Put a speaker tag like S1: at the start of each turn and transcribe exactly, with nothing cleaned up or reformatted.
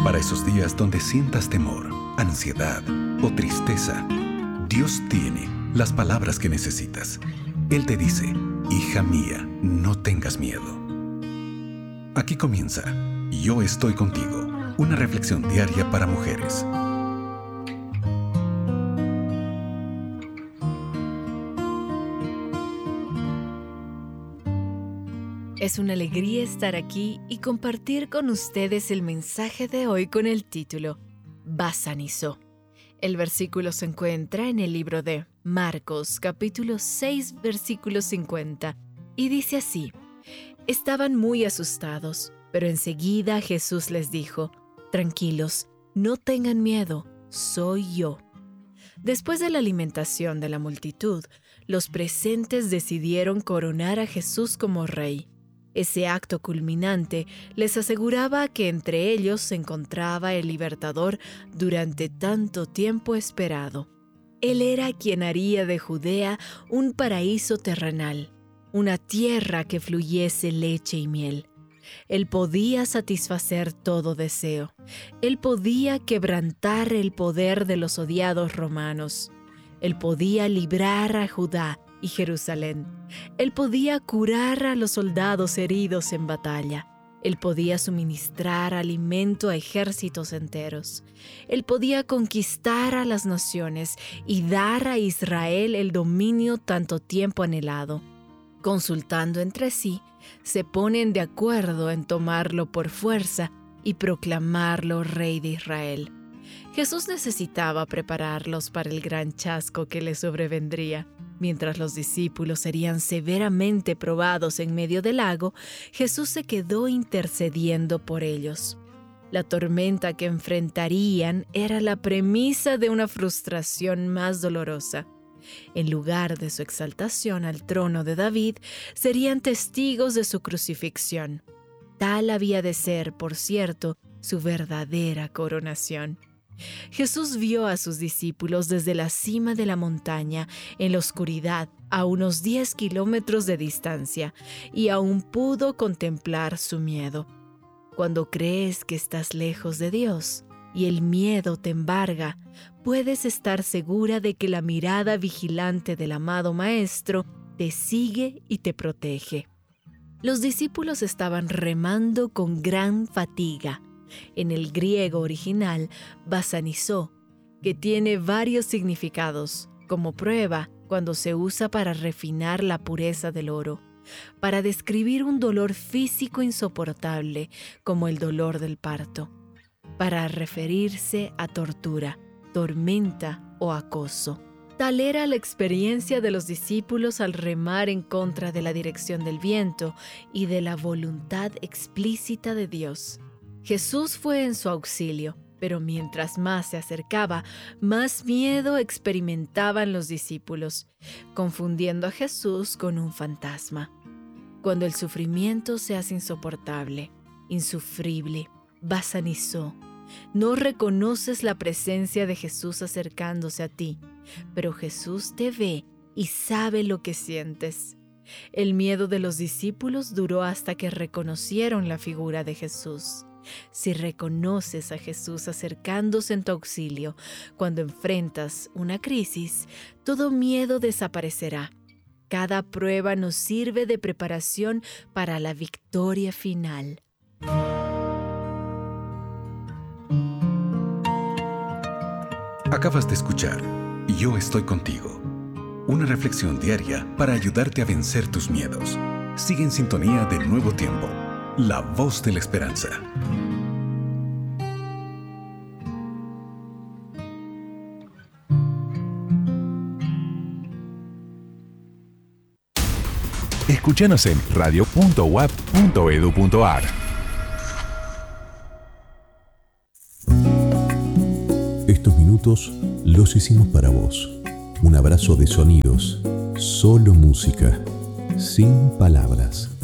S1: Para esos días donde sientas temor, ansiedad o tristeza, Dios tiene las palabras que necesitas. Él te dice: hija mía, no tengas miedo. Aquí comienza Yo estoy contigo, una reflexión diaria para mujeres.
S2: Es una alegría estar aquí y compartir con ustedes el mensaje de hoy con el título Basanizó. El versículo se encuentra en el libro de Marcos, capítulo seis, versículo cincuenta, y dice así: Estaban muy asustados, pero enseguida Jesús les dijo: Tranquilos, no tengan miedo, soy yo. Después de la alimentación de la multitud, los presentes decidieron coronar a Jesús como rey. Ese acto culminante les aseguraba que entre ellos se encontraba el libertador durante tanto tiempo esperado. Él era quien haría de Judea un paraíso terrenal, una tierra que fluyese leche y miel. Él podía satisfacer todo deseo. Él podía quebrantar el poder de los odiados romanos. Él podía librar a Judá y Jerusalén. Él podía curar a los soldados heridos en batalla. Él podía suministrar alimento a ejércitos enteros. Él podía conquistar a las naciones y dar a Israel el dominio tanto tiempo anhelado. Consultando entre sí, se ponen de acuerdo en tomarlo por fuerza y proclamarlo rey de Israel. Jesús necesitaba prepararlos para el gran chasco que les sobrevendría. Mientras los discípulos serían severamente probados en medio del lago, Jesús se quedó intercediendo por ellos. La tormenta que enfrentarían era la premisa de una frustración más dolorosa. En lugar de su exaltación al trono de David, serían testigos de su crucifixión. Tal había de ser, por cierto, su verdadera coronación. Jesús vio a sus discípulos desde la cima de la montaña, en la oscuridad, a unos diez kilómetros de distancia, y aún pudo contemplar su miedo. Cuando crees que estás lejos de Dios y el miedo te embarga, puedes estar segura de que la mirada vigilante del amado Maestro te sigue y te protege. Los discípulos estaban remando con gran fatiga. En el griego original, basanizó, que tiene varios significados, como prueba cuando se usa para refinar la pureza del oro, para describir un dolor físico insoportable, como el dolor del parto, para referirse a tortura, tormenta o acoso. Tal era la experiencia de los discípulos al remar en contra de la dirección del viento y de la voluntad explícita de Dios. Jesús fue en su auxilio, pero mientras más se acercaba, más miedo experimentaban los discípulos, confundiendo a Jesús con un fantasma. Cuando el sufrimiento se hace insoportable, insufrible, basanizó, no reconoces la presencia de Jesús acercándose a ti, pero Jesús te ve y sabe lo que sientes. El miedo de los discípulos duró hasta que reconocieron la figura de Jesús. Si reconoces a Jesús acercándose en tu auxilio cuando enfrentas una crisis, todo miedo desaparecerá. Cada prueba nos sirve de preparación para la victoria final.
S1: Acabas de escuchar Yo estoy contigo, una reflexión diaria para ayudarte a vencer tus miedos. Sigue en sintonía de Nuevo Tiempo, la voz de la esperanza.
S3: Escúchanos en radio punto u a p punto e d u punto a r.
S4: Estos minutos los hicimos para vos. Un abrazo de sonidos, solo música, sin palabras.